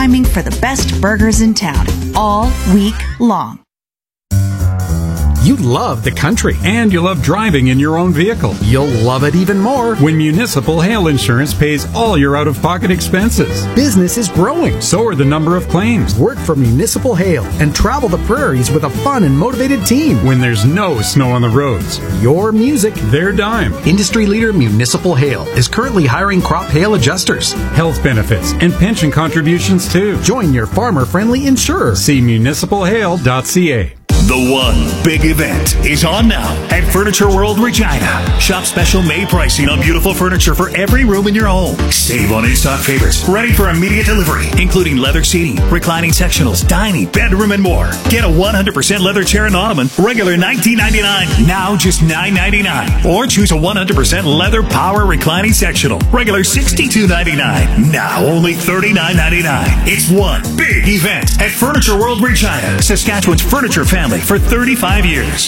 timing for the best burgers in town all week long. You love the country, and you love driving in your own vehicle. You'll love it even more when Municipal Hail Insurance pays all your out-of-pocket expenses. Business is growing, so are the number of claims. Work for Municipal Hail and travel the prairies with a fun and motivated team when there's no snow on the roads. Your music, their dime. Industry leader Municipal Hail is currently hiring crop hail adjusters, health benefits, and pension contributions too. Join your farmer-friendly insurer. See municipalhail.ca. The one big event is on now at Furniture World Regina. Shop special May pricing on beautiful furniture for every room in your home. Save on in-stock favorites ready for immediate delivery, including leather seating, reclining sectionals, dining, bedroom, and more. Get a 100% leather chair and ottoman, regular $19.99, now just $9.99. Or choose a 100% leather power reclining sectional, regular $62.99, now only $39.99. It's one big event at Furniture World Regina, Saskatchewan's furniture family for 35 years.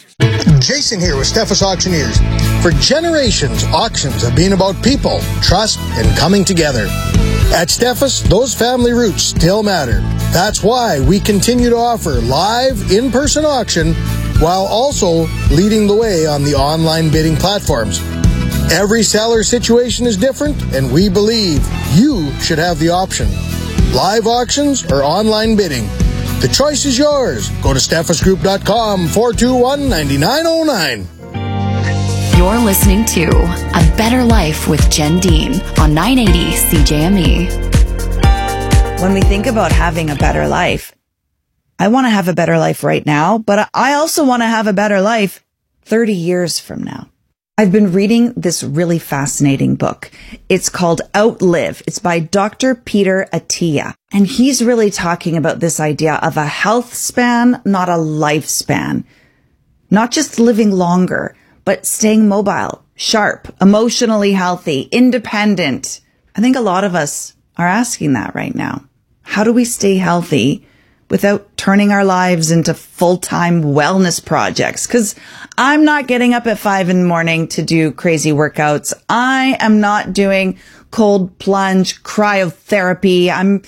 Jason here with Steffes Auctioneers. For generations, auctions have been about people, trust, and coming together. At Steffes, those family roots still matter. That's why we continue to offer live, in-person auction while also leading the way on the online bidding platforms. Every seller situation is different, and we believe you should have the option. Live auctions or online bidding. The choice is yours. Go to steffesgroup.com, 421-9909. You're listening to A Better Life with Jen Dean on 980 CJME. When we think about having a better life, I want to have a better life right now, but I also want to have a better life 30 years from now. I've been reading this really fascinating book. It's called Outlive. It's by Dr. Peter Attia. And he's really talking about this idea of a health span, not a lifespan. Not just living longer, but staying mobile, sharp, emotionally healthy, independent. I think a lot of us are asking that right now. How do we stay healthy without turning our lives into full-time wellness projects? Because I'm not getting up at 5 a.m. to do crazy workouts. I am not doing cold plunge cryotherapy. I'm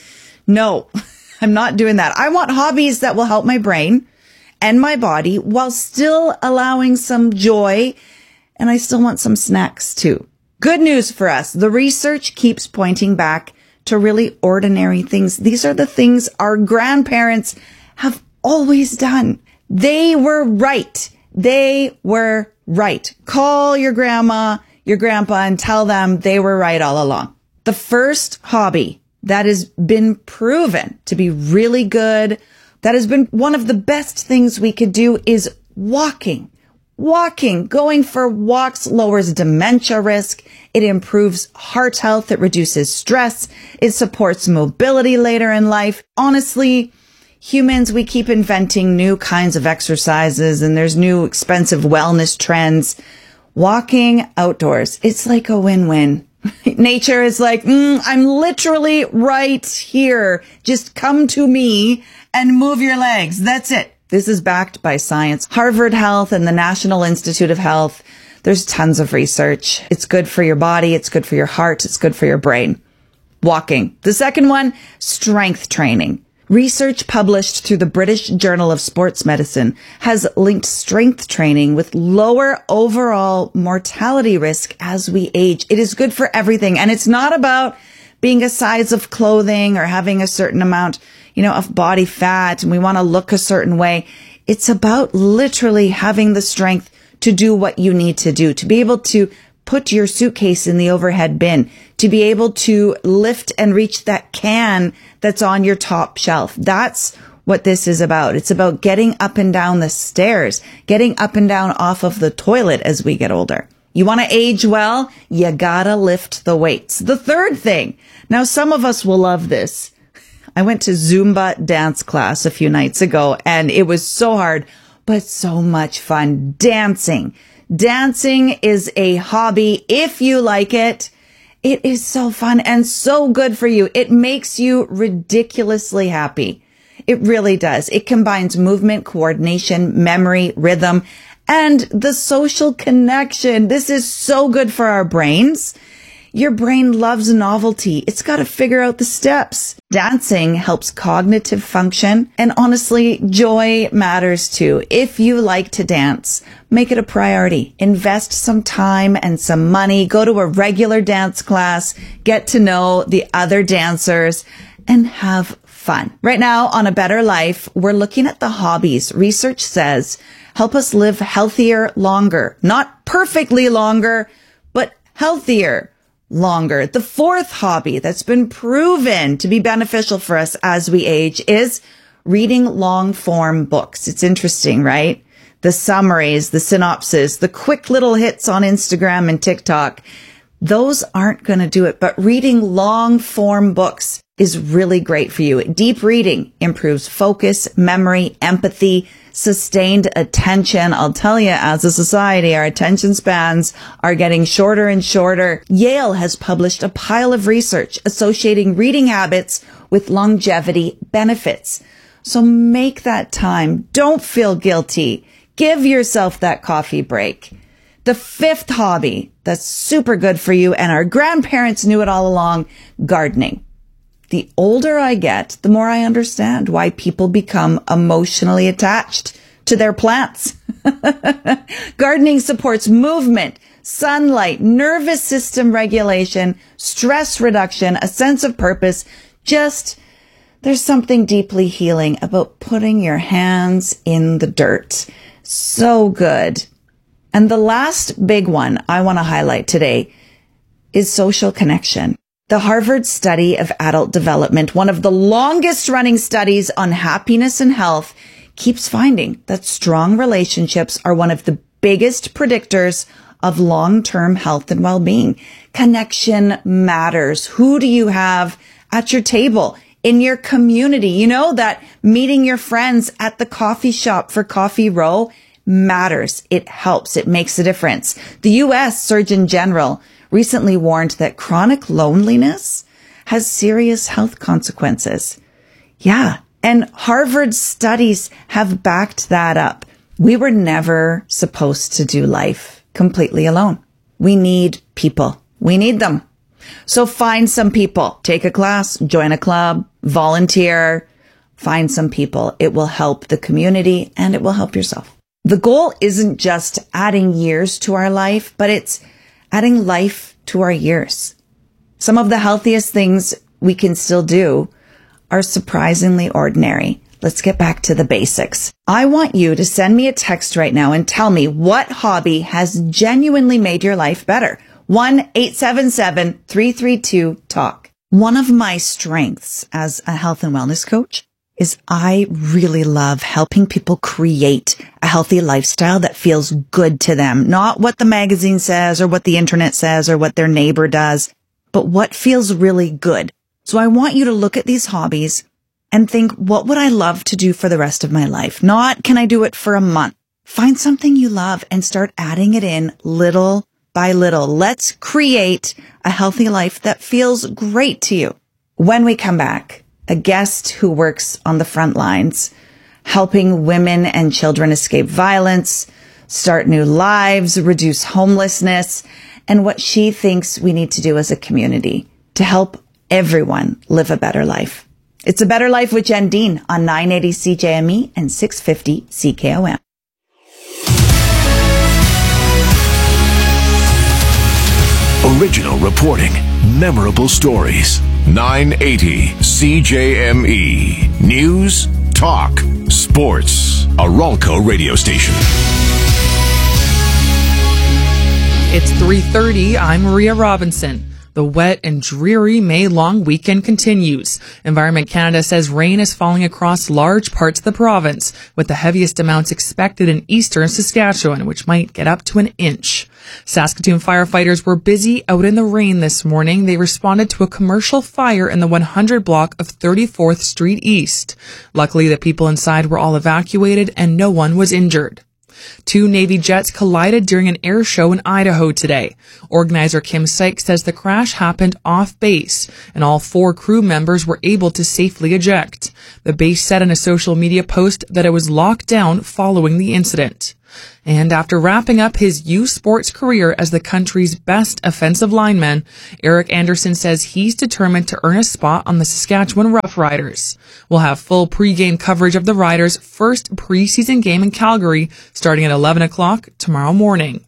not doing that. I want hobbies that will help my brain and my body while still allowing some joy. And I still want some snacks too. Good news for us. The research keeps pointing back to really ordinary things. These are the things our grandparents have always done. They were right. They were right. Call your grandma, your grandpa, and tell them they were right all along. The first hobby that has been proven to be really good, that has been one of the best things we could do, is walking. Walking, going for walks lowers dementia risk. It improves heart health. It reduces stress. It supports mobility later in life. Honestly, humans, we keep inventing new kinds of exercises and there's new expensive wellness trends. Walking outdoors, it's like a win-win. Nature is like, I'm literally right here. Just come to me and move your legs. That's it. This is backed by science. Harvard Health and the National Institute of Health. There's tons of research. It's good for your body. It's good for your heart. It's good for your brain. Walking. The second one, strength training. Research published through the British Journal of Sports Medicine has linked strength training with lower overall mortality risk as we age. It is good for everything. And it's not about being a size of clothing or having a certain amount, of body fat, and we want to look a certain way. It's about literally having the strength to do what you need to do, to be able to put your suitcase in the overhead bin, to be able to lift and reach that can that's on your top shelf. That's what this is about. It's about getting up and down the stairs, getting up and down off of the toilet as we get older. You want to age well? You gotta lift the weights. The third thing. Now, some of us will love this. I went to Zumba dance class a few nights ago, and it was so hard, but so much fun. Dancing. Dancing is a hobby. If you like it, it is so fun and so good for you. It makes you ridiculously happy. It really does. It combines movement, coordination, memory, rhythm, and the social connection. This is so good for our brains. Your brain loves novelty. It's got to figure out the steps. Dancing helps cognitive function, and honestly, joy matters too. If you like to dance, make it a priority. Invest some time and some money. Go to a regular dance class, get to know the other dancers, and have fun. Right now on A Better Life, we're looking at the hobbies research says help us live healthier longer. Not perfectly longer, but healthier longer. The fourth hobby that's been proven to be beneficial for us as we age is reading long form books. It's interesting, right? The summaries, the synopses, the quick little hits on Instagram and TikTok, those aren't going to do it. But reading long form books is really great for you. Deep reading improves focus, memory, empathy, sustained attention. I'll tell you, as a society, our attention spans are getting shorter and shorter. Yale has published a pile of research associating reading habits with longevity benefits. So make that time. Don't feel guilty. Give yourself that coffee break. The fifth hobby that's super good for you, and our grandparents knew it all along, gardening. The older I get, the more I understand why people become emotionally attached to their plants. Gardening supports movement, sunlight, nervous system regulation, stress reduction, a sense of purpose. There's something deeply healing about putting your hands in the dirt. So good. And the last big one I want to highlight today is social connection. The Harvard Study of Adult Development, one of the longest running studies on happiness and health, keeps finding that strong relationships are one of the biggest predictors of long-term health and well-being. Connection matters. Who do you have at your table, in your community? You know that meeting your friends at the coffee shop for Coffee Row matters. It helps. It makes a difference. The U.S. Surgeon General recently warned that chronic loneliness has serious health consequences. Yeah. And Harvard studies have backed that up. We were never supposed to do life completely alone. We need people. We need them. So find some people, take a class, join a club, volunteer, find some people. It will help the community and it will help yourself. The goal isn't just adding years to our life, but it's adding life to our years. Some of the healthiest things we can still do are surprisingly ordinary. Let's get back to the basics. I want you to send me a text right now and tell me what hobby has genuinely made your life better. 1-877-332-TALK. One of my strengths as a health and wellness coach is I really love helping people create a healthy lifestyle that feels good to them. Not what the magazine says or what the internet says or what their neighbor does, but what feels really good. So I want you to look at these hobbies and think, what would I love to do for the rest of my life? Not, can I do it for a month? Find something you love and start adding it in little by little. Let's create a healthy life that feels great to you. When we come back, a guest who works on the front lines, helping women and children escape violence, start new lives, reduce homelessness, and what she thinks we need to do as a community to help everyone live a better life. It's A Better Life with Jen Dean on 980 CJME and 650 CKOM. Original reporting, memorable stories. 980 CJME. News, talk, sports. A Ralco radio station. It's 3:30. I'm Maria Robinson. The wet and dreary May-long weekend continues. Environment Canada says rain is falling across large parts of the province, with the heaviest amounts expected in eastern Saskatchewan, which might get up to an inch. Saskatoon firefighters were busy out in the rain this morning. They responded to a commercial fire in the 100 block of 34th Street East. Luckily, the people inside were all evacuated and no one was injured. Two Navy jets collided during an air show in Idaho today. Organizer Kim Sykes says the crash happened off base, and all 4 crew members were able to safely eject. The base said in a social media post that it was locked down following the incident. And after wrapping up his U Sports career as the country's best offensive lineman, Eric Anderson says he's determined to earn a spot on the Saskatchewan Roughriders. We'll have full pregame coverage of the Riders' first preseason game in Calgary starting at 11 o'clock tomorrow morning.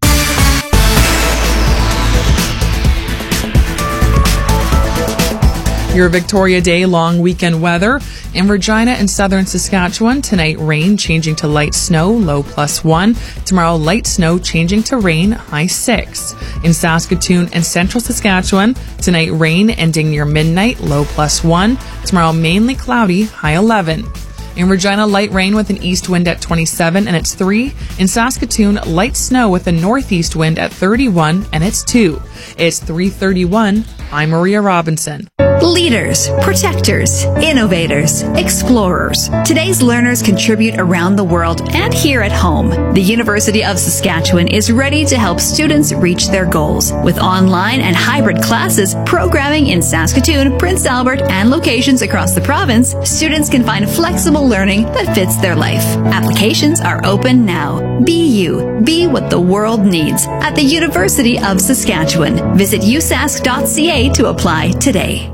Your Victoria Day long weekend weather. In Regina and southern Saskatchewan, tonight rain changing to light snow, low +1. Tomorrow light snow changing to rain, high 6. In Saskatoon and central Saskatchewan, tonight rain ending near midnight, low +1. Tomorrow mainly cloudy, high 11. In Regina, light rain with an east wind at 27 and it's 3. In Saskatoon, light snow with a northeast wind at 31 and it's 2. It's 3:31. I'm Maria Robinson. Leaders, protectors, innovators, explorers. Today's learners contribute around the world and here at home. The University of Saskatchewan is ready to help students reach their goals. With online and hybrid classes, programming in Saskatoon, Prince Albert, and locations across the province, students can find flexible learning that fits their life. Applications are open now. Be you. Be what the world needs at the University of Saskatchewan. Visit usask.ca to apply today.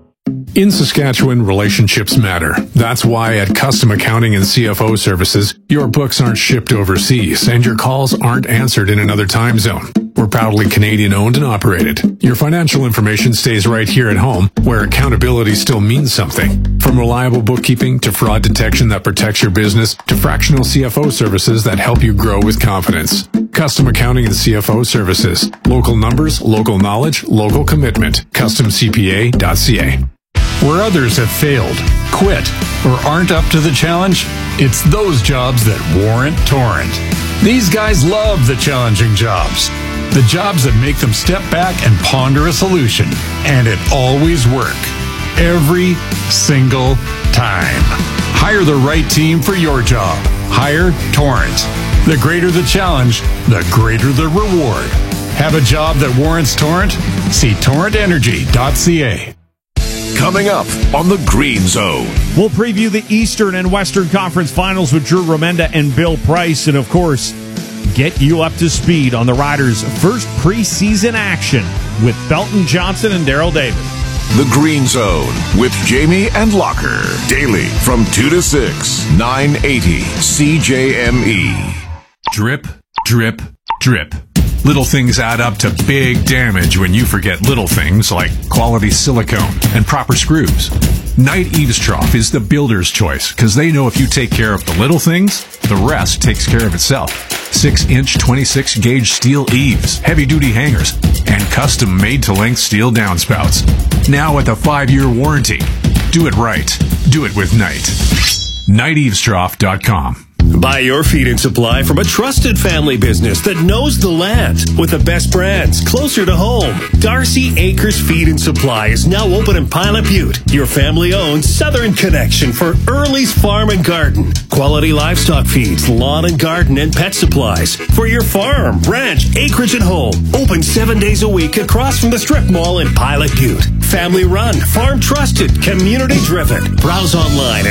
In Saskatchewan, relationships matter. That's why at Custom Accounting and CFO Services, your books aren't shipped overseas and your calls aren't answered in another time zone. We're proudly Canadian owned and operated. Your financial information stays right here at home, where accountability still means something. From reliable bookkeeping to fraud detection that protects your business to fractional CFO services that help you grow with confidence. Custom Accounting and CFO Services. Local numbers, local knowledge, local commitment. CustomCPA.ca. Where others have failed, quit, or aren't up to the challenge, it's those jobs that warrant Torrent. These guys love the challenging jobs. The jobs that make them step back and ponder a solution. And it always works. Every single time. Hire the right team for your job. Hire Torrent. The greater the challenge, the greater the reward. Have a job that warrants Torrent? See torrentenergy.ca. Coming up on the Green Zone. We'll preview the Eastern and Western Conference Finals with Drew Remenda and Bill Price, and of course, get you up to speed on the Riders' first preseason action with Belton Johnson and Daryl David. The Green Zone with Jamie and Locker. Daily from 2 to 6, 980 CJME. Drip, drip, drip. Little things add up to big damage when you forget little things like quality silicone and proper screws. Knight Eaves Trough is the builder's choice because they know if you take care of the little things, the rest takes care of itself. 6-inch 26-gauge steel eaves, heavy-duty hangers, and custom made-to-length steel downspouts. Now with a 5-year warranty. Do it right. Do it with Knight. KnightEavesTrough.com. Buy your feed and supply from a trusted family business that knows the land with the best brands closer to home. Darcy Acres Feed and Supply is now open in Pilot Butte, your family-owned Southern connection for Early's Farm and Garden. Quality livestock feeds, lawn and garden, and pet supplies for your farm, ranch, acreage, and home. Open 7 days a week across from the Strip Mall in Pilot Butte. Family run, farm trusted, community driven. Browse online at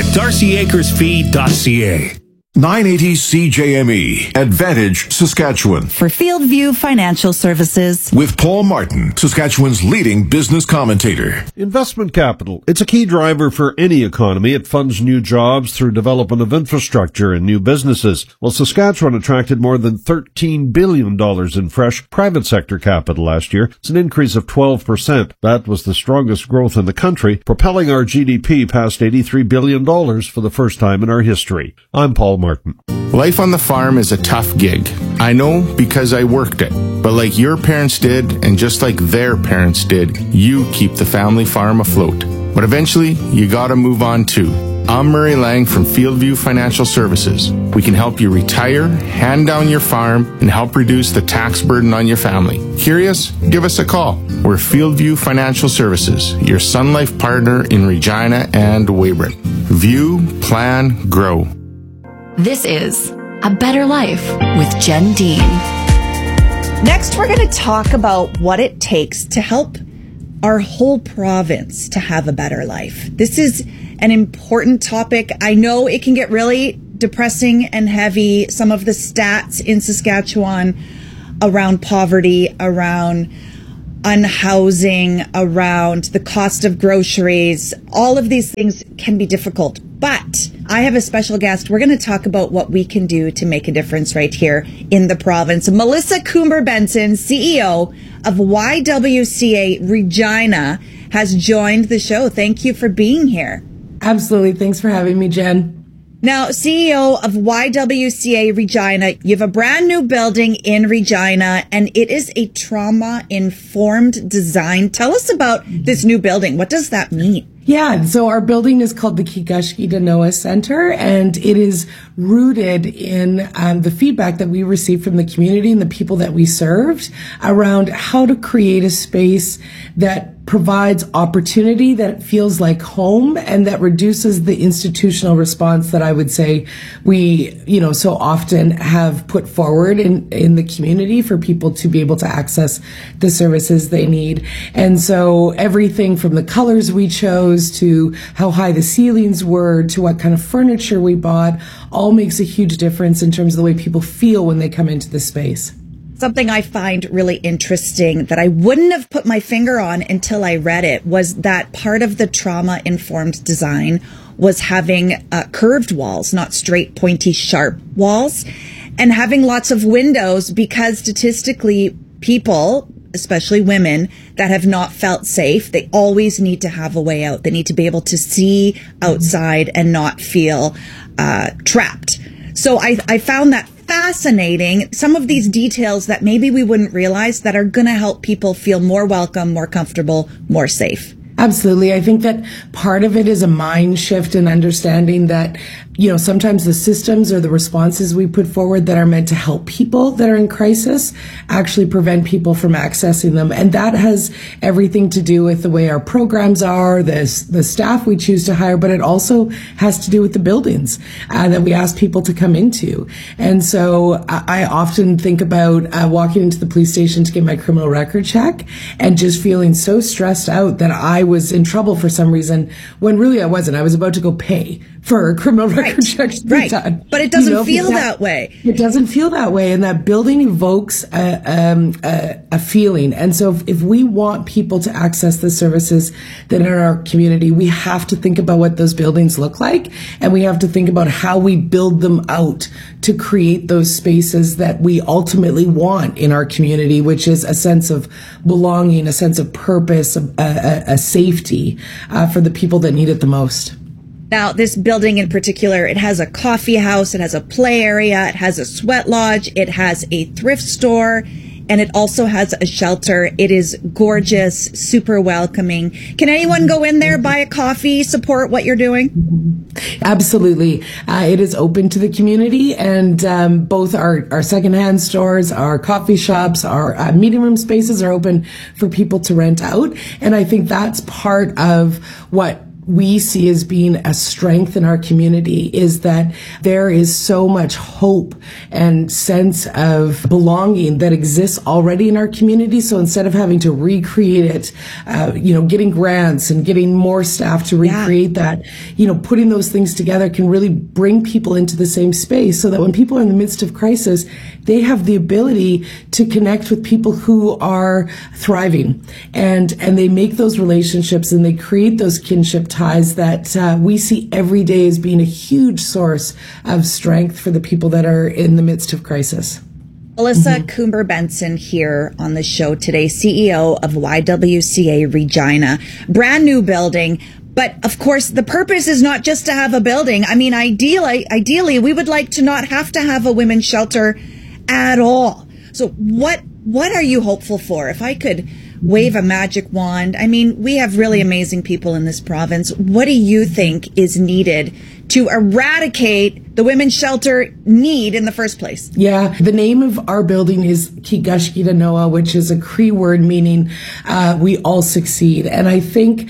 darcyacresfeed.ca. 980 CJME, Advantage, Saskatchewan. For Fieldview Financial Services. With Paul Martin, Saskatchewan's leading business commentator. Investment capital. It's a key driver for any economy. It funds new jobs through development of infrastructure and new businesses. Well, Saskatchewan attracted more than $13 billion in fresh private sector capital last year. It's an increase of 12%. That was the strongest growth in the country, propelling our GDP past $83 billion for the first time in our history. I'm Paul Martin. Life on the farm is a tough gig. I know because I worked it. But like your parents did, and just like their parents did, you keep the family farm afloat. But eventually, you gotta move on too. I'm Murray Lang from Fieldview Financial Services. We can help you retire, hand down your farm, and help reduce the tax burden on your family. Curious? Give us a call. We're Fieldview Financial Services, your Sun Life partner in Regina and Weyburn. View, plan, grow. This is A Better Life with Jen Dean. Next, we're going to talk about what it takes to help our whole province to have a better life. This is an important topic. I know it can get really depressing and heavy, some of the stats in Saskatchewan around poverty, around unhousing, around the cost of groceries. All of these things can be difficult. But I have a special guest. We're going to talk about what we can do to make a difference right here in the province. Melissa Coomber-Benson, CEO of YWCA Regina, has joined the show. Thank you for being here. Absolutely. Thanks for having me, Jen. Now, CEO of YWCA Regina, you have a brand new building in Regina, and it is a trauma-informed design. Tell us about this new building. What does that mean? Yeah, so our building is called the Kigashki Noah Center, and it is rooted in the feedback that we received from the community and the people that we served around how to create a space that provides opportunity, that feels like home, and that reduces the institutional response that I would say we, so often have put forward in the community for people to be able to access the services they need. And so everything from the colors we chose to how high the ceilings were to what kind of furniture we bought all makes a huge difference in terms of the way people feel when they come into the space. Something I find really interesting that I wouldn't have put my finger on until I read it was that part of the trauma-informed design was having curved walls, not straight, pointy, sharp walls, and having lots of windows because statistically people, especially women, that have not felt safe, they always need to have a way out. They need to be able to see outside and not feel trapped. So I found that fascinating, some of these details that maybe we wouldn't realize that are going to help people feel more welcome, more comfortable, more safe. Absolutely. I think that part of it is a mind shift and understanding that, sometimes the systems or the responses we put forward that are meant to help people that are in crisis actually prevent people from accessing them. And that has everything to do with the way our programs are, the staff we choose to hire, but it also has to do with the buildings that we ask people to come into. And so I often think about walking into the police station to get my criminal record check and just feeling so stressed out that I was in trouble for some reason when really I wasn't. I was about to go pay for a criminal record check to be done. But it doesn't feel that way. It doesn't feel that way. And that building evokes a feeling. And so if we want people to access the services that are in our community, we have to think about what those buildings look like. And we have to think about how we build them out to create those spaces that we ultimately want in our community, which is a sense of belonging, a sense of purpose, a safety for the people that need it the most. Now, this building in particular, it has a coffee house, it has a play area, it has a sweat lodge, it has a thrift store, and it also has a shelter. It is gorgeous, super welcoming. Can anyone go in there, buy a coffee, support what you're doing? Absolutely. It is open to the community, and both our secondhand stores, our coffee shops, our meeting room spaces are open for people to rent out. And I think that's part of what we see as being a strength in our community is that there is so much hope and sense of belonging that exists already in our community. So instead of having to recreate it, getting grants and getting more staff to recreate that, putting those things together can really bring people into the same space so that when people are in the midst of crisis, they have the ability to connect with people who are thriving and they make those relationships and they create those kinship ties that we see every day as being a huge source of strength for the people that are in the midst of crisis. Melissa Coomber-Benson here on the show today, CEO of YWCA Regina. Brand new building. But of course, the purpose is not just to have a building. I mean, ideally, we would like to not have to have a women's shelter at all. So what are you hopeful for? If I could wave a magic wand, I mean, we have really amazing people in this province. What do you think is needed to eradicate the women's shelter need in the first place? Yeah, the name of our building is Kigashki Noah, which is a Cree word meaning we all succeed. And I think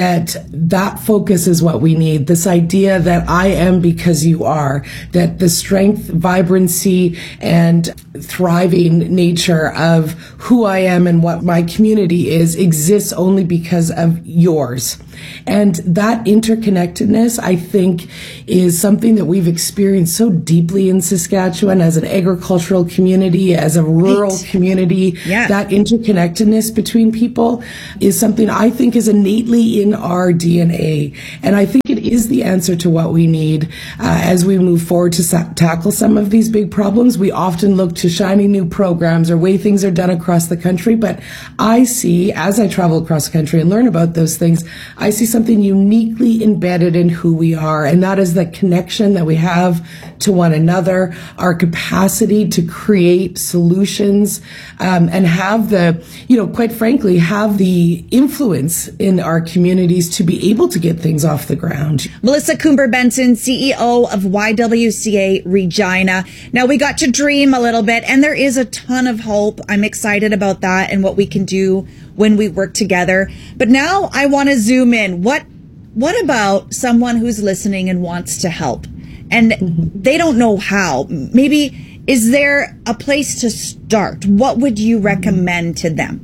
that focus is what we need. This idea that I am because you are, that the strength, vibrancy, and thriving nature of who I am and what my community is exists only because of yours. And that interconnectedness, I think, is something that we've experienced so deeply in Saskatchewan as an agricultural community, as a rural community. Yeah. That interconnectedness between people is something I think is innately in our DNA. And I think it is the answer to what we need as we move forward to tackle some of these big problems. We often look to shiny new programs or way things are done across the country. But I see, as I travel across the country and learn about those things, I see something uniquely embedded in who we are. And that is the connection that we have to one another, our capacity to create solutions, and have the, quite frankly, have the influence in our communities to be able to get things off the ground. Melissa Coomber-Benson, CEO of YWCA Regina. Now, we got to dream a little bit, and there is a ton of hope. I'm excited about that and what we can do when we work together. But now I want to zoom in. What about someone who's listening and wants to help? And they don't know how. Maybe, is there a place to start? What would you recommend to them?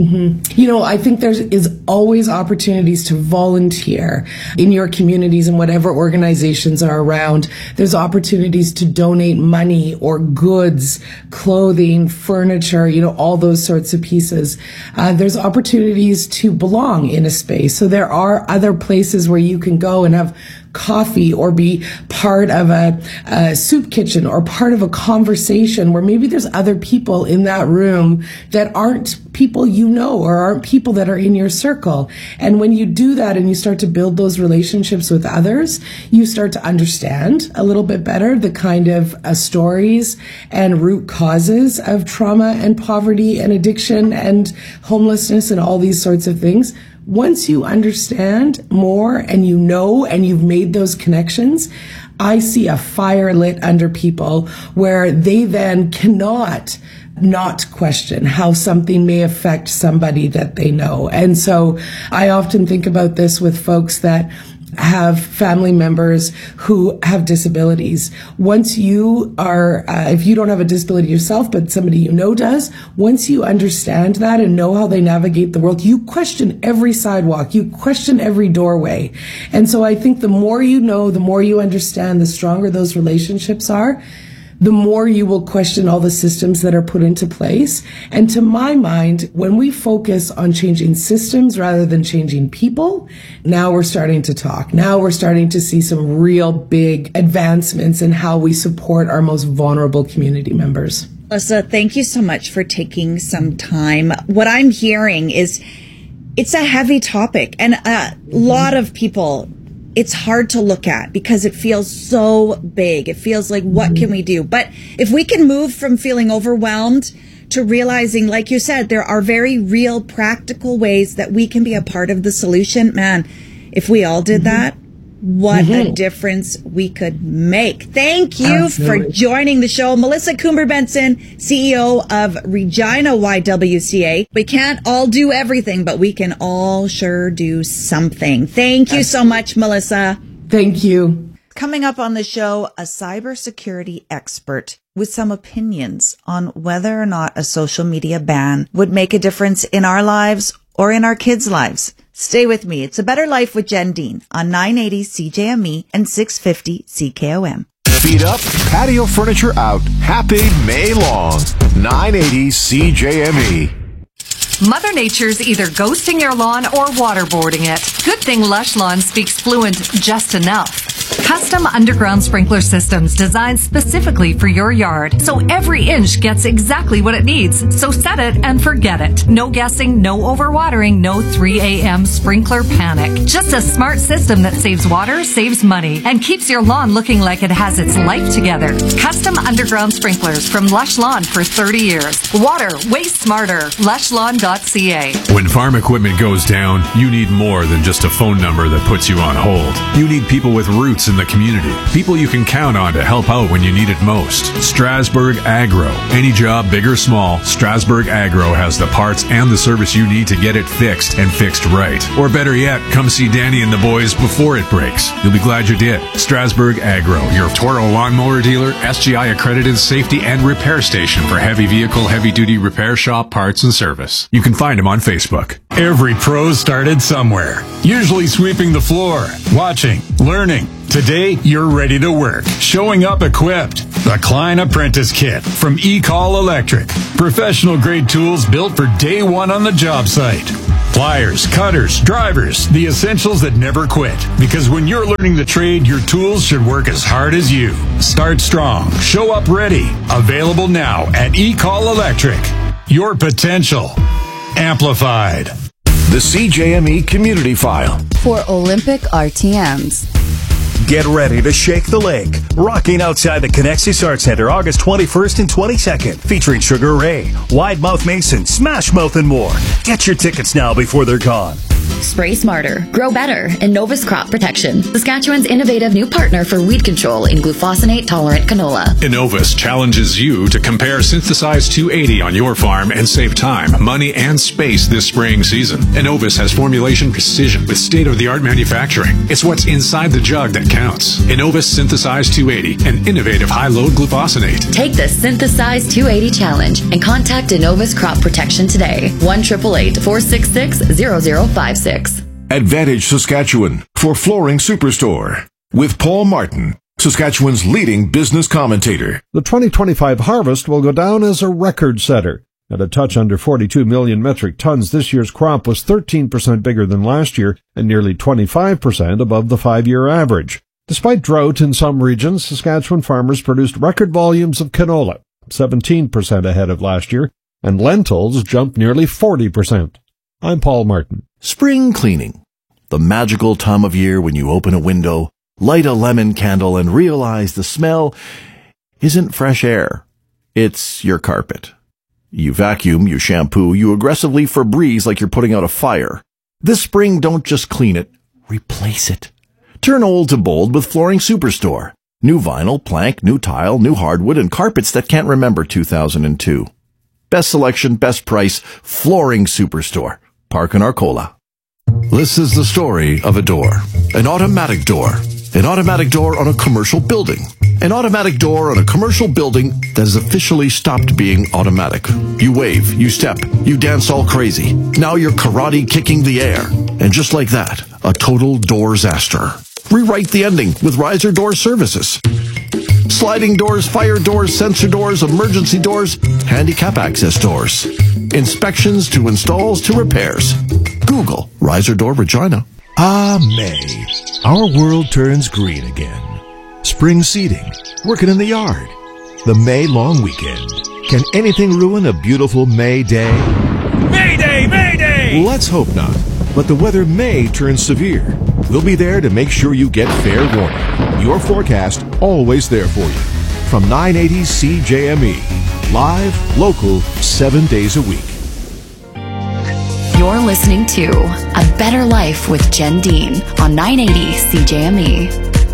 I think there is always opportunities to volunteer in your communities and whatever organizations are around. There's opportunities to donate money or goods, clothing, furniture, all those sorts of pieces. There's opportunities to belong in a space. So there are other places where you can go and have coffee or be part of a soup kitchen or part of a conversation where maybe there's other people in that room that aren't people or aren't people that are in your circle. And when you do that and you start to build those relationships with others, you start to understand a little bit better the kind of stories and root causes of trauma and poverty and addiction and homelessness and all these sorts of things. Once you understand more and and you've made those connections, I see a fire lit under people where they then cannot not question how something may affect somebody that they know. And so I often think about this with folks that have family members who have disabilities. Once you are, if you don't have a disability yourself, but somebody you know does, once you understand that and know how they navigate the world, you question every sidewalk, you question every doorway. And so I think the more you know, the more you understand, the stronger those relationships are, the more you will question all the systems that are put into place. And to my mind, when we focus on changing systems rather than changing people, now we're starting to talk. Now we're starting to see some real big advancements in how we support our most vulnerable community members. Melissa, thank you so much for taking some time. What I'm hearing is it's a heavy topic, and a lot of people, it's hard to look at because it feels so big. It feels like, what can we do? But if we can move from feeling overwhelmed to realizing, like you said, there are very real, practical ways that we can be a part of the solution. Man, if we all did that, what a difference we could make. Thank you for joining the show. Melissa Coomber-Benson, CEO of Regina YWCA. We can't all do everything, but we can all sure do something. Thank you so much, Melissa. Thank you. Coming up on the show, a cybersecurity expert with some opinions on whether or not a social media ban would make a difference in our lives or in our kids' lives. Stay with me. It's A Better Life with Jen Dean on 980 CJME and 650 CKOM. Feet up, patio furniture out. Happy May long. 980 CJME. Mother Nature's either ghosting your lawn or waterboarding it. Good thing Lush Lawn speaks fluent just enough. Custom underground sprinkler systems designed specifically for your yard, so every inch gets exactly what it needs. So set it and forget it. No guessing, no overwatering, no 3 a.m. sprinkler panic. Just a smart system that saves water, saves money, and keeps your lawn looking like it has its life together. Custom underground sprinklers from Lush Lawn for 30 years. Water, way smarter. LushLawn.ca. When farm equipment goes down, you need more than just a phone number that puts you on hold. You need people with roots in in the community. People you can count on to help out when you need it most. Strasburg Agro. Any job, big or small, Strasburg Agro has the parts and the service you need to get it fixed and fixed right. Or better yet, come see Danny and the boys before it breaks. You'll be glad you did. Strasburg Agro, your Toro lawnmower dealer, SGI accredited safety and repair station for heavy vehicle, heavy duty repair shop parts and service. You can find them on Facebook. Every pro started somewhere, usually sweeping the floor, watching, learning. Today, you're ready to work, showing up equipped. The Klein Apprentice Kit from E-Call Electric. Professional grade tools built for day one on the job site. Pliers, cutters, drivers, the essentials that never quit. Because when you're learning the trade, your tools should work as hard as you. Start strong. Show up ready. Available now at E-Call Electric. Your potential amplified. The CJME Community File. For Olympic RTMs. Get ready to shake the lake. Rocking outside the Connexus Arts Center August 21st and 22nd. Featuring Sugar Ray, Wide Mouth Mason, Smash Mouth, and more. Get your tickets now before they're gone. Spray smarter, grow better, Innovus Crop Protection. Saskatchewan's innovative new partner for weed control in glufosinate-tolerant canola. Innovus challenges you to compare Synthesize 280 on your farm and save time, money, and space this spraying season. Innovus has formulation precision with state-of-the-art manufacturing. It's what's inside the jug that counts. Innovus Synthesize 280, an innovative high-load glufosinate. Take the Synthesize 280 challenge and contact Innovus Crop Protection today. 1-888-466-0056. Advantage Saskatchewan for Flooring Superstore with Paul Martin, Saskatchewan's leading business commentator. The 2025 harvest will go down as a record setter. At a touch under 42 million metric tons, this year's crop was 13% bigger than last year and nearly 25% above the 5-year average. Despite drought in some regions, Saskatchewan farmers produced record volumes of canola, 17% ahead of last year, and lentils jumped nearly 40%. I'm Paul Martin. Spring cleaning. The magical time of year when you open a window, light a lemon candle, and realize the smell isn't fresh air. It's your carpet. You vacuum, you shampoo, you aggressively Febreze like you're putting out a fire. This spring, don't just clean it, replace it. Turn old to bold with Flooring Superstore. New vinyl, plank, new tile, new hardwood, and carpets that can't remember 2002. Best selection, best price, Flooring Superstore. Park in Arcola. This is the story of a door. An automatic door. An automatic door on a commercial building. An automatic door on a commercial building that has officially stopped being automatic. You wave, you step, you dance all crazy. Now you're karate kicking the air. And just like that, a total doorsaster. Rewrite the ending with Riser Door Services. Sliding doors, fire doors, sensor doors, emergency doors, handicap access doors. Inspections to installs to repairs. Google Riser Door Regina. Ah, May. Our world turns green again. Spring seeding, working in the yard. The May long weekend. Can anything ruin a beautiful May day? Mayday! Mayday! Let's hope not. But the weather may turn severe. We'll be there to make sure you get fair warning. Your forecast always there for you. From 980 CJME. Live, local, 7 days a week. You're listening to A Better Life with Jen Dean on 980 CJME.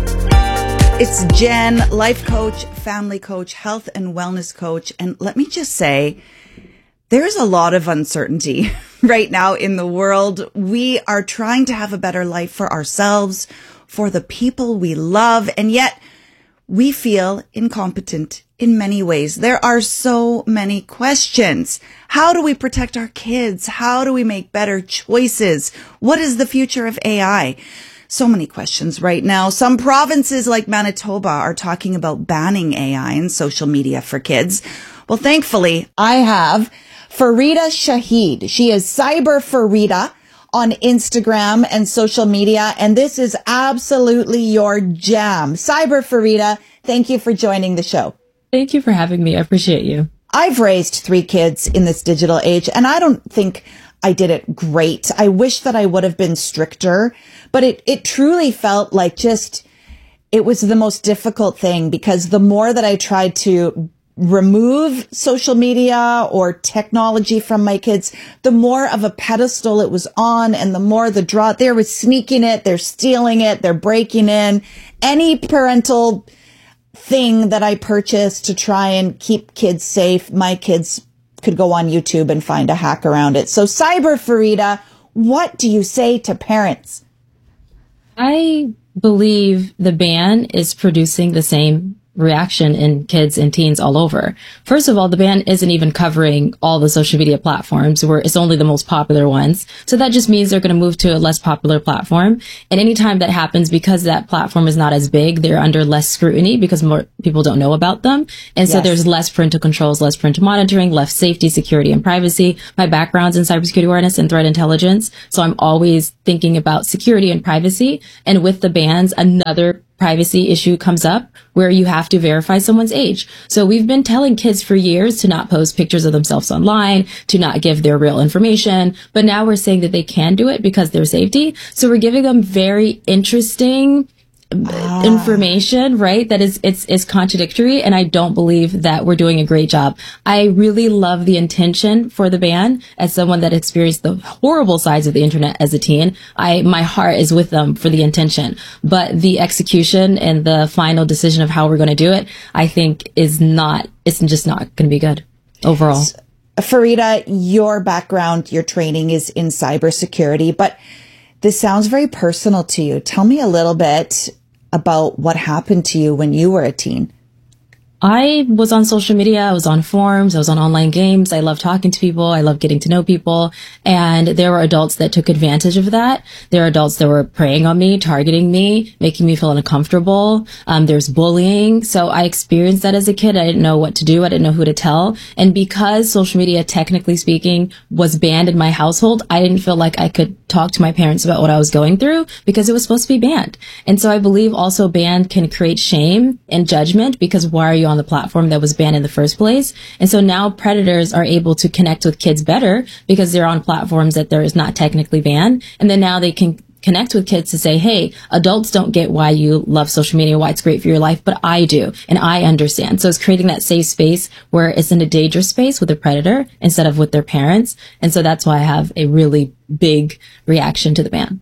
It's Jen, life coach, family coach, health and wellness coach. And let me just say, there's a lot of uncertainty right now in the world. We are trying to have a better life for ourselves, for the people we love, and yet we feel incompetent in many ways. There are so many questions. How do we protect our kids? How do we make better choices? What is the future of AI? So many questions right now. Some provinces like Manitoba are talking about banning AI in social media for kids. Well, thankfully, I have Farida Shahid. She is Cyber Farida on Instagram and social media, and this is absolutely your jam. Cyber Farida, thank you for joining the show. Thank you for having me. I appreciate you. I've raised 3 kids in this digital age, and I don't think I did it great. I wish that I would have been stricter, but it truly felt like it was the most difficult thing, because the more that I tried to remove social media or technology from my kids, the more of a pedestal it was on, and the more the draw. They were sneaking it, they're stealing it, they're breaking in. Any parental thing that I purchased to try and keep kids safe, my kids could go on YouTube and find a hack around it. So Cyber Farida, what do you say to parents? I believe the ban is producing the same reaction in kids and teens all over. First of all, the ban isn't even covering all the social media platforms, where it's only the most popular ones. So that just means they're going to move to a less popular platform. And anytime that happens, because that platform is not as big, they're under less scrutiny because more people don't know about them. And so there's less parental controls, less parental monitoring, less safety, security, and privacy. My background's in cybersecurity awareness and threat intelligence. So I'm always thinking about security and privacy. And with the bans, another privacy issue comes up where you have to verify someone's age. So we've been telling kids for years to not post pictures of themselves online, to not give their real information. But now we're saying that they can do it because their safety. So we're giving them very interesting information, right? That is contradictory. And I don't believe that we're doing a great job. I really love the intention for the ban. As someone that experienced the horrible sides of the internet as a teen, my heart is with them for the intention, but the execution and the final decision of how we're going to do it, I think it's just not going to be good overall. Farida, your background, your training is in cybersecurity, but this sounds very personal to you. Tell me a little bit about what happened to you when you were a teen. I was on social media. I was on forums. I was on online games. I love talking to people. I love getting to know people. And there were adults that took advantage of that. There are adults that were preying on me, targeting me, making me feel uncomfortable. There's bullying. So I experienced that as a kid. I didn't know what to do. I didn't know who to tell. And because social media, technically speaking, was banned in my household, I didn't feel like I could talk to my parents about what I was going through because it was supposed to be banned. And so I believe also ban can create shame and judgment, because why are you on the platform that was banned in the first place? And so now predators are able to connect with kids better because they're on platforms that there is not technically banned. And then now they can connect with kids to say, hey, adults don't get why you love social media, why it's great for your life, but I do. And I understand. So it's creating that safe space where it's in a dangerous space with a predator instead of with their parents. And so that's why I have a really big reaction to the ban.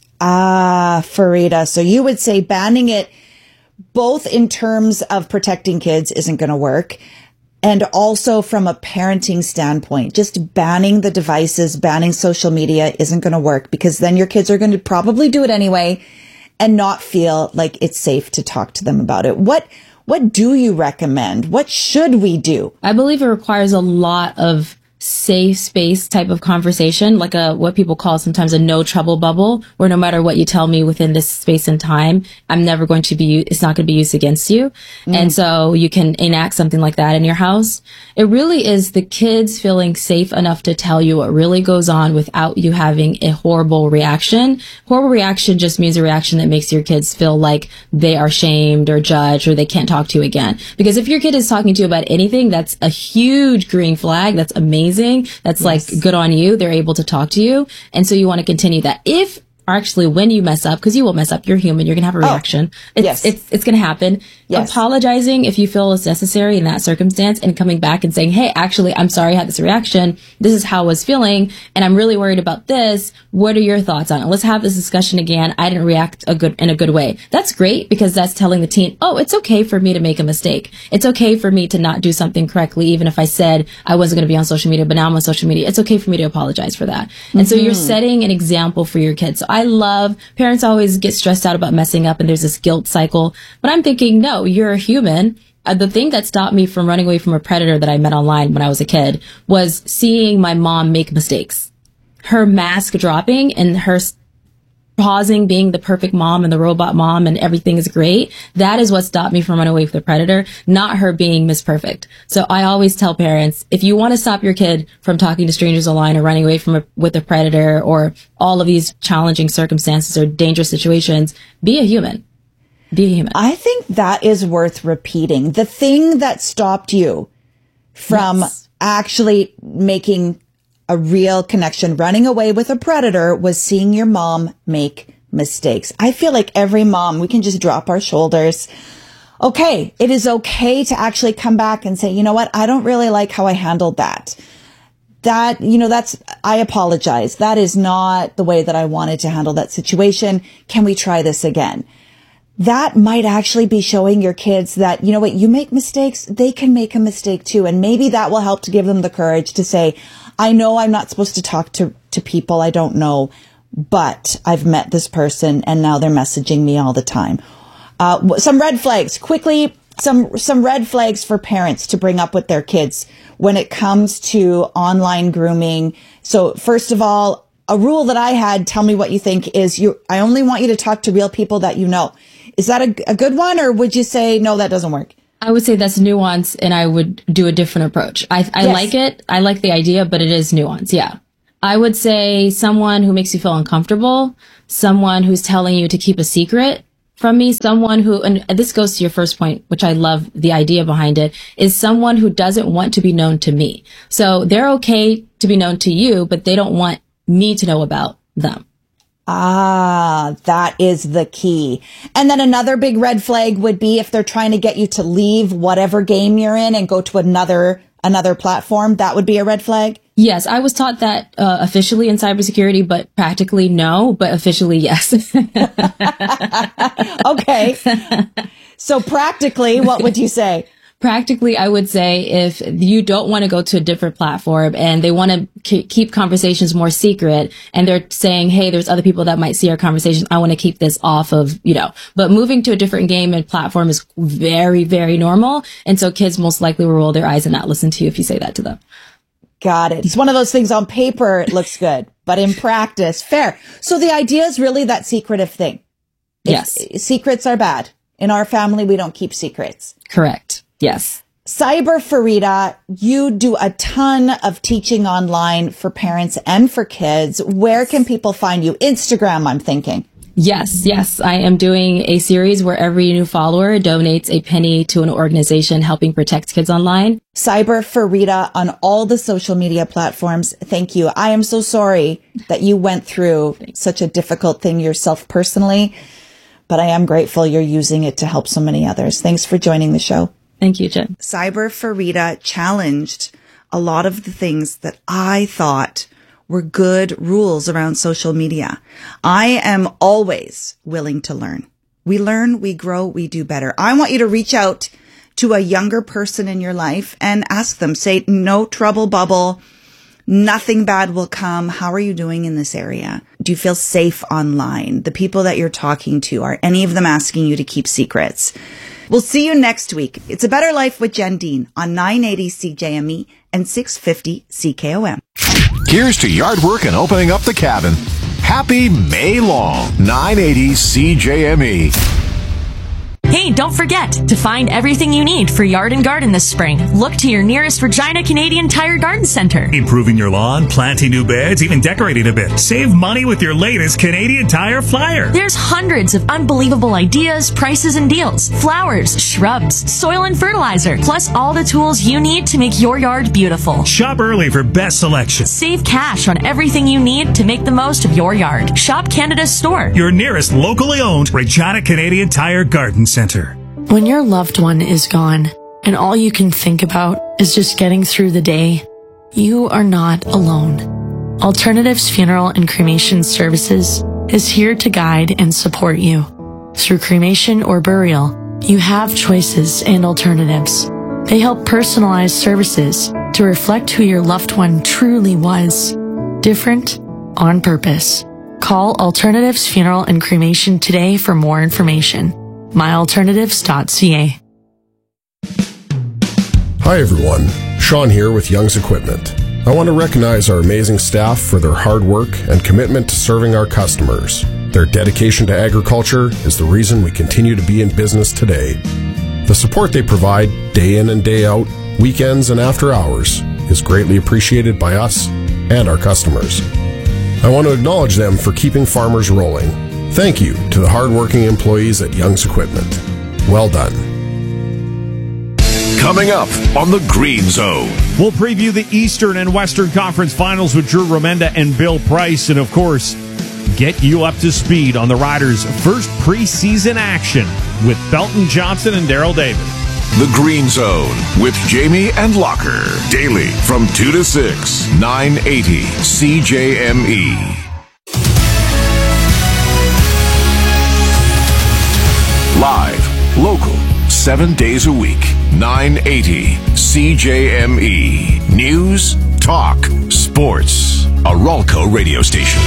Farida. So you would say banning it both in terms of protecting kids isn't going to work, and also from a parenting standpoint, just banning the devices, banning social media isn't going to work, because then your kids are going to probably do it anyway and not feel like it's safe to talk to them about it. What do you recommend? What should we do? I believe it requires a lot of safe space type of conversation, like what people call sometimes a no trouble bubble, where no matter what you tell me within this space and time, it's not going to be used against you. And so you can enact something like that in your house. It really is the kids feeling safe enough to tell you what really goes on without you having a horrible reaction. Horrible reaction just means a reaction that makes your kids feel like they are shamed or judged or they can't talk to you again. Because if your kid is talking to you about anything, that's a huge green flag. That's amazing. That's like good on you. They're able to talk to you. And so you want to continue that. When you mess up, because you will mess up, you're human, you're going to have a reaction. It's going to happen. Yes. Apologizing if you feel it's necessary in that circumstance, and coming back and saying, hey, actually, I'm sorry I had this reaction. This is how I was feeling, and I'm really worried about this. What are your thoughts on it? Let's have this discussion again. I didn't react in a good way. That's great, because that's telling the teen, oh, it's okay for me to make a mistake. It's okay for me to not do something correctly, even if I said I wasn't going to be on social media, but now I'm on social media. It's okay for me to apologize for that. And so you're setting an example for your kids. So parents always get stressed out about messing up, and there's this guilt cycle. But I'm thinking, no, you're a human. The thing that stopped me from running away from a predator that I met online when I was a kid was seeing my mom make mistakes. Her mask dropping and her pausing being the perfect mom and the robot mom and everything is great. That is what stopped me from running away from the predator, not her being Miss Perfect. So I always tell parents, if you want to stop your kid from talking to strangers online or running away with a predator or all of these challenging circumstances or dangerous situations, be a human. Be a human. I think that is worth repeating. The thing that stopped you from actually making a real connection, running away with a predator, was seeing your mom make mistakes. I feel like every mom, we can just drop our shoulders. okay, it is okay to actually come back and say, you know what? I don't really like how I handled that. I apologize. That is not the way that I wanted to handle that situation. Can we try this again? That might actually be showing your kids that, you know what, you make mistakes, they can make a mistake too. And maybe that will help to give them the courage to say, I know I'm not supposed to talk to people I don't know, but I've met this person and now they're messaging me all the time. Some red flags, quickly, some red flags for parents to bring up with their kids when it comes to online grooming. So first of all, a rule that I had, tell me what you think, is I only want you to talk to real people that you know. Is that a good one, or would you say, no, that doesn't work? I would say that's nuance, and I would do a different approach. I like it. I like the idea, but it is nuance. Yeah. I would say someone who makes you feel uncomfortable, someone who's telling you to keep a secret from me, someone who, and this goes to your first point, which I love the idea behind it, is someone who doesn't want to be known to me. So they're okay to be known to you, but they don't want me to know about them. Ah, that is the key. And then another big red flag would be if they're trying to get you to leave whatever game you're in and go to another platform. That would be a red flag. Yes, I was taught that officially in cybersecurity, but practically no, but officially yes. Okay. So practically, what would you say? Practically, I would say if you don't want to go to a different platform and they want to keep conversations more secret and they're saying, hey, there's other people that might see our conversation, I want to keep this off of, but moving to a different game and platform is very, very normal. And so kids most likely will roll their eyes and not listen to you if you say that to them. Got it. It's one of those things on paper, it looks good, but in practice, fair. So the idea is really that secretive thing. Yes. Secrets are bad. In our family, we don't keep secrets. Correct. Yes. Cyber Farida, you do a ton of teaching online for parents and for kids. Where can people find you? Instagram, I'm thinking. Yes. I am doing a series where every new follower donates a penny to an organization helping protect kids online. Cyber Farida on all the social media platforms. Thank you. I am so sorry that you went through such a difficult thing yourself personally, but I am grateful you're using it to help so many others. Thanks for joining the show. Thank you, Jen. Cyber Farida challenged a lot of the things that I thought were good rules around social media. I am always willing to learn. We learn, we grow, we do better. I want you to reach out to a younger person in your life and ask them, say, no trouble bubble. Nothing bad will come. How are you doing in this area? Do you feel safe online? The people that you're talking to, are any of them asking you to keep secrets? We'll see you next week. It's A Better Life with Jen Dean on 980 CJME and 650 CKOM. Here's to yard work and opening up the cabin. Happy May long, 980 CJME. Hey, don't forget to find everything you need for yard and garden this spring. Look to your nearest Regina Canadian Tire Garden Center. Improving your lawn, planting new beds, even decorating a bit. Save money with your latest Canadian Tire flyer. There's hundreds of unbelievable ideas, prices, and deals. Flowers, shrubs, soil and fertilizer, plus all the tools you need to make your yard beautiful. Shop early for best selection. Save cash on everything you need to make the most of your yard. Shop Canada's store. Your nearest locally owned Regina Canadian Tire Garden Center. When your loved one is gone and all you can think about is just getting through the day, you are not alone. Alternatives Funeral and Cremation Services is here to guide and support you. Through cremation or burial, you have choices and alternatives. They help personalize services to reflect who your loved one truly was. Different on purpose. Call Alternatives Funeral and Cremation today for more information. myalternatives.ca. Hi everyone, Sean here with Young's Equipment. I want to recognize our amazing staff for their hard work and commitment to serving our customers. Their dedication to agriculture is the reason we continue to be in business today. The support they provide day in and day out, weekends and after hours, is greatly appreciated by us and our customers. I want to acknowledge them for keeping farmers rolling. Thank you to the hardworking employees at Young's Equipment. Well done. Coming up on the Green Zone. We'll preview the Eastern and Western Conference Finals with Drew Remenda and Bill Price. And, of course, get you up to speed on the Riders' first preseason action with Belton Johnson and Daryl David. The Green Zone with Jamie and Locker. Daily from 2 to 6, 980 CJME. Live, local, 7 days a week, 980 CJME. News, talk, sports. A Ralco radio station.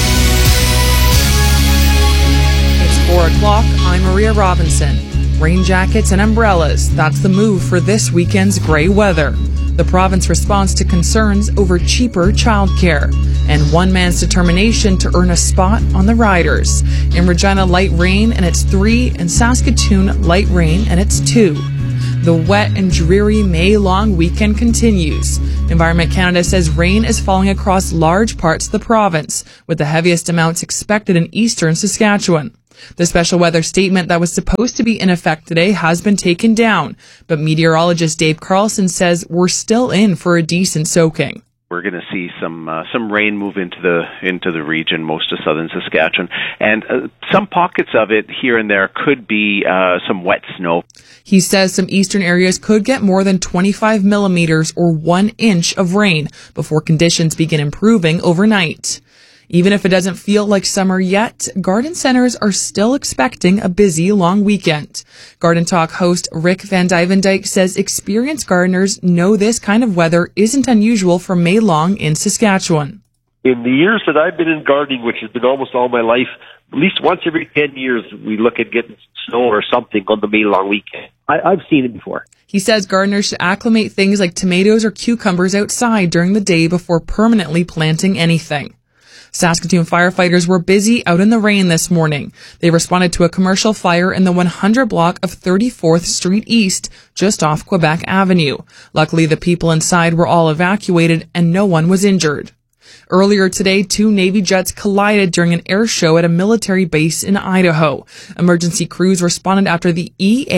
It's 4 o'clock. I'm Maria Robinson. Rain jackets and umbrellas. That's the move for this weekend's gray weather. The province responds to concerns over cheaper childcare and one man's determination to earn a spot on the Riders. In Regina, light rain, and it's 3. In Saskatoon, light rain, and it's 2. The wet and dreary May-long weekend continues. Environment Canada says rain is falling across large parts of the province, with the heaviest amounts expected in eastern Saskatchewan. The special weather statement that was supposed to be in effect today has been taken down, but meteorologist Dave Carlson says we're still in for a decent soaking. We're going to see some rain move into the region, most of southern Saskatchewan, and some pockets of it here and there could be some wet snow. He says some eastern areas could get more than 25 millimeters or 1 inch of rain before conditions begin improving overnight. Even if it doesn't feel like summer yet, garden centers are still expecting a busy, long weekend. Garden Talk host Rick Van Dyvendyke says experienced gardeners know this kind of weather isn't unusual for May long in Saskatchewan. In the years that I've been in gardening, which has been almost all my life, at least once every 10 years, we look at getting snow or something on the May long weekend. I've seen it before. He says gardeners should acclimate things like tomatoes or cucumbers outside during the day before permanently planting anything. Saskatoon firefighters were busy out in the rain this morning. They responded to a commercial fire in the 100 block of 34th Street East, just off Quebec Avenue. Luckily, the people inside were all evacuated and no one was injured. Earlier today, 2 Navy jets collided during an air show at a military base in Idaho. Emergency crews responded after the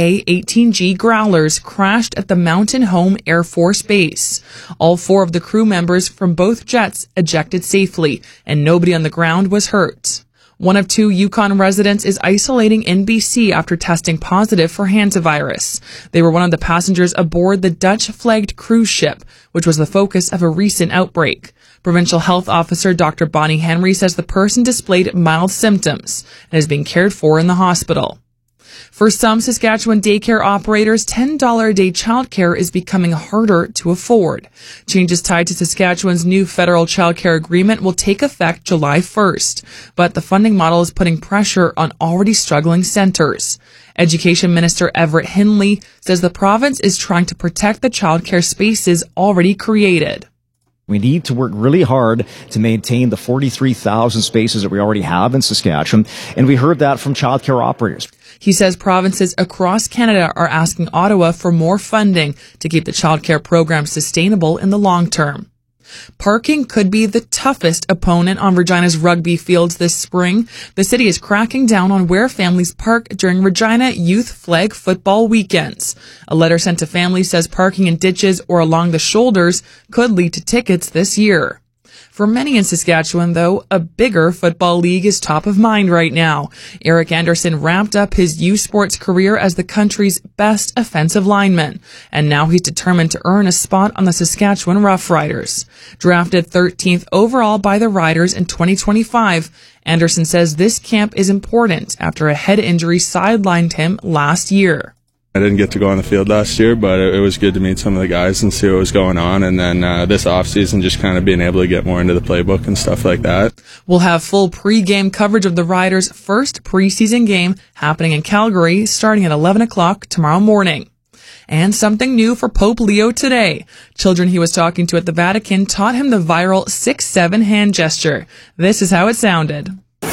EA-18G Growlers crashed at the Mountain Home Air Force Base. All 4 of the crew members from both jets ejected safely, and nobody on the ground was hurt. One of 2 Yukon residents is isolating in BC after testing positive for hantavirus. They were one of the passengers aboard the Dutch-flagged cruise ship, which was the focus of a recent outbreak. Provincial Health Officer Dr. Bonnie Henry says the person displayed mild symptoms and is being cared for in the hospital. For some Saskatchewan daycare operators, $10 a day childcare is becoming harder to afford. Changes tied to Saskatchewan's new federal childcare agreement will take effect July 1st, but the funding model is putting pressure on already struggling centers. Education Minister Everett Hindley says the province is trying to protect the childcare spaces already created. We need to work really hard to maintain the 43,000 spaces that we already have in Saskatchewan, and we heard that from childcare operators. He says provinces across Canada are asking Ottawa for more funding to keep the childcare program sustainable in the long term. Parking could be the toughest opponent on Regina's rugby fields this spring. The city is cracking down on where families park during Regina Youth Flag football weekends. A letter sent to families says parking in ditches or along the shoulders could lead to tickets this year. For many in Saskatchewan, though, a bigger football league is top of mind right now. Eric Anderson wrapped up his U Sports career as the country's best offensive lineman, and now he's determined to earn a spot on the Saskatchewan Roughriders. Drafted 13th overall by the Riders in 2025, Anderson says this camp is important after a head injury sidelined him last year. I didn't get to go on the field last year, but it was good to meet some of the guys and see what was going on. And then this offseason, just kind of being able to get more into the playbook and stuff like that. We'll have full pre-game coverage of the Riders' first preseason game happening in Calgary starting at 11 o'clock tomorrow morning. And something new for Pope Leo today. Children he was talking to at the Vatican taught him the viral 6-7 hand gesture. This is how it sounded.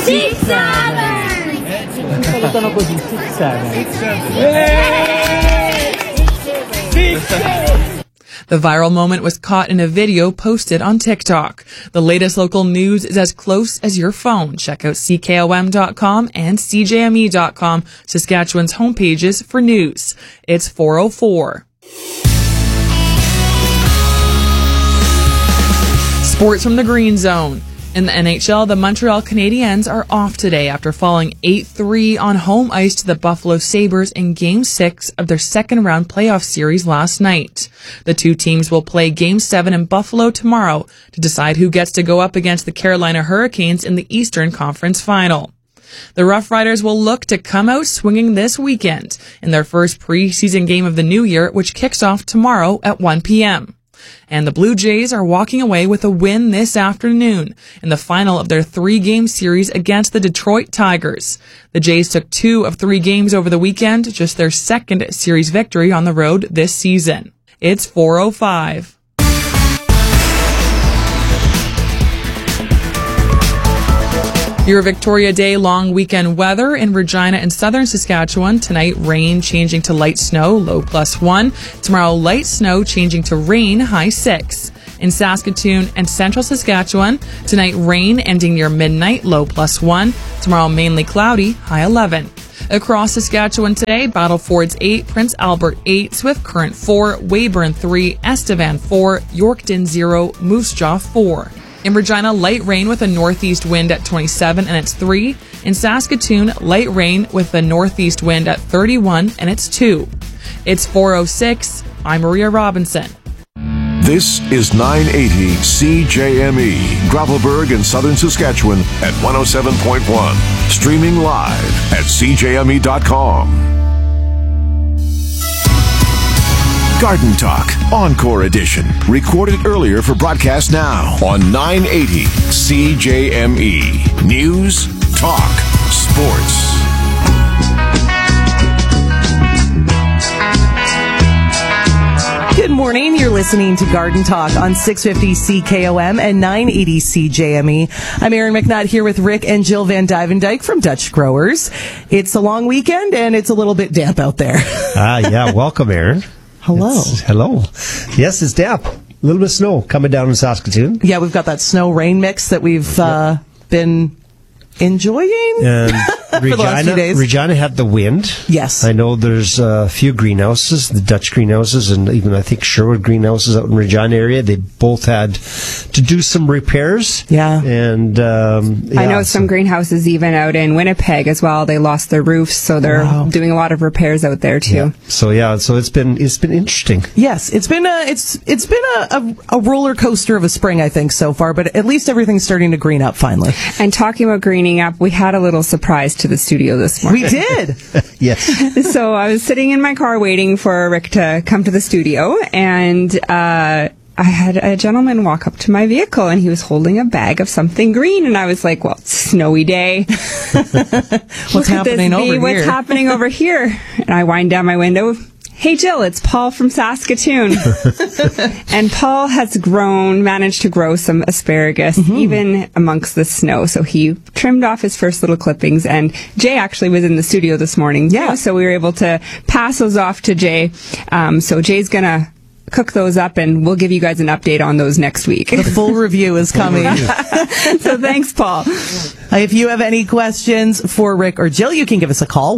6-7! The viral moment was caught in a video posted on TikTok. The latest local news is as close as your phone. Check out CKOM.com and CJME.com, Saskatchewan's homepages for news. It's 4:04. Sports from the Green Zone. In the NHL, the Montreal Canadiens are off today after falling 8-3 on home ice to the Buffalo Sabres in Game 6 of their second-round playoff series last night. The two teams will play Game 7 in Buffalo tomorrow to decide who gets to go up against the Carolina Hurricanes in the Eastern Conference Final. The Rough Riders will look to come out swinging this weekend in their first preseason game of the new year, which kicks off tomorrow at 1 p.m. And the Blue Jays are walking away with a win this afternoon in the final of their 3-game series against the Detroit Tigers. The Jays took 2 of 3 games over the weekend, just their second series victory on the road this season. It's 4:05. Your Victoria Day long weekend weather in Regina and southern Saskatchewan. Tonight, rain changing to light snow, low +1. Tomorrow, light snow changing to rain, high 6. In Saskatoon and central Saskatchewan, tonight rain ending near midnight, low +1. Tomorrow, mainly cloudy, high 11. Across Saskatchewan today, Battlefords 8, Prince Albert 8, Swift Current 4, Weyburn 3, Estevan 4, Yorkton 0, Moose Jaw 4. In Regina, light rain with a northeast wind at 27 and it's 3. In Saskatoon, light rain with a northeast wind at 31 and it's 2. It's 4:06. I'm Maria Robinson. This is 980 CJME, Gravelburg in southern Saskatchewan at 107.1. Streaming live at CJME.com. Garden Talk, Encore Edition. Recorded earlier for broadcast now on 980 CJME. News, talk, sports. Good morning. You're listening to Garden Talk on 650 CKOM and 980 CJME. I'm Erin McNutt here with Rick and Jill Van Dyvendyke from Dutch Growers. It's a long weekend and it's a little bit damp out there. Yeah. Welcome, Erin. Hello. Hello. Yes, it's damp. A little bit of snow coming down in Saskatoon. Yeah, we've got that snow-rain mix that we've been enjoying and for the last few days. Regina had the wind. Yes. I know there's a few greenhouses, the Dutch greenhouses, and even I think Sherwood greenhouses out in Regina area. They both had to do some repairs. Yeah. And I know some greenhouses even out in Winnipeg as well. They lost their roofs, so they're doing a lot of repairs out there too. Yeah. So it's been interesting. Yes, it's been a roller coaster of a spring, I think, so far. But at least everything's starting to green up finally. And talking about greening up, we had a little surprise to the studio this morning. We did. Yes. So I was sitting in my car waiting for Rick to come to the studio, and I had a gentleman walk up to my vehicle, and he was holding a bag of something green, and I was like, well, it's a snowy day. What's happening over here? What's happening over here? And I wind down my window. Hey, Jill, it's Paul from Saskatoon. And Paul has managed to grow some asparagus, even amongst the snow. So he trimmed off his first little clippings. And Jay actually was in the studio this morning. Yeah. So we were able to pass those off to Jay. So Jay's going to cook those up, and we'll give you guys an update on those next week. The full review is coming. So thanks, Paul. If you have any questions for Rick or Jill, you can give us a call,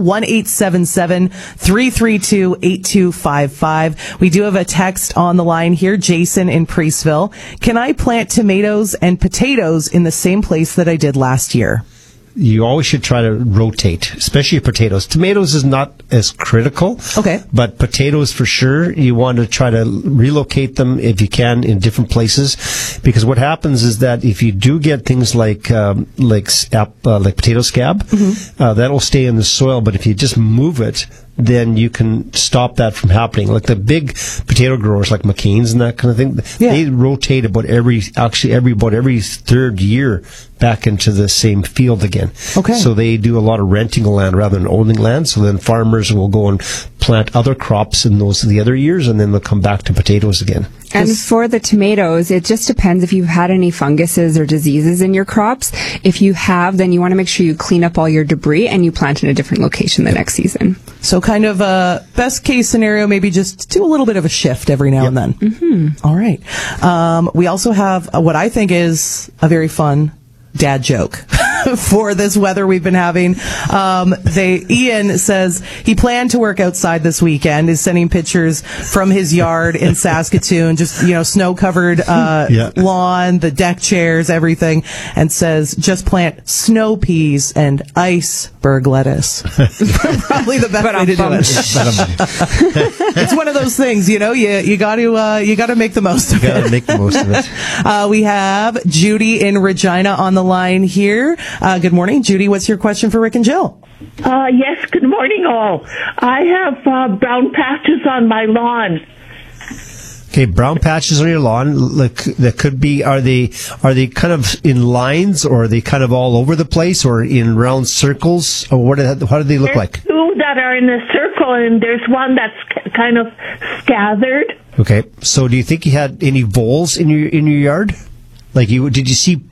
1-877-332-8255. We do have a text on the line here, Jason in Priestville. Can I plant tomatoes and potatoes in the same place that I did last year? You always should try to rotate, especially potatoes. Tomatoes is not as critical. Okay. But potatoes for sure, you want to try to relocate them if you can in different places, because what happens is that if you do get things like potato scab, that will stay in the soil. But if you just move it, then you can stop that from happening. Like the big potato growers, like McCain's and that kind of thing, they rotate about every third year back into the same field again. Okay. So they do a lot of renting of land rather than owning land. So then farmers will go and plant other crops in the other years, and then they'll come back to potatoes again. And for the tomatoes, it just depends if you've had any funguses or diseases in your crops. If you have, then you want to make sure you clean up all your debris and you plant in a different location the next season. So kind of a best case scenario, maybe just do a little bit of a shift every now and then. Mm-hmm. All right. We also have what I think is a very fun dad joke for this weather we've been having. Ian says he planned to work outside this weekend, is sending pictures from his yard in Saskatoon, just, snow-covered lawn, the deck chairs, everything, and says just plant snow peas and iceberg lettuce. Probably the best way to do it. It's one of those things, you got to make the most of it. Got to make the most of it. We have Judy in Regina on the line here. Good morning, Judy. What's your question for Rick and Jill? Yes, good morning, all. I have brown patches on my lawn. Okay, brown patches on your lawn. Look, that could be. Are they kind of in lines, or are they kind of all over the place, or in round circles, or how do they look like? Two that are in a circle, and there's one that's kind of scattered. Okay, so do you think you had any voles in your yard? Like did you